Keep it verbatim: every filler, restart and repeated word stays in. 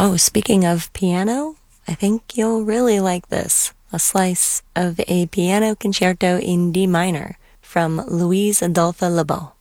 Oh, speaking of piano, I think you'll really like this. A slice of a piano concerto in D minor from Louise Adolphe Lebeau.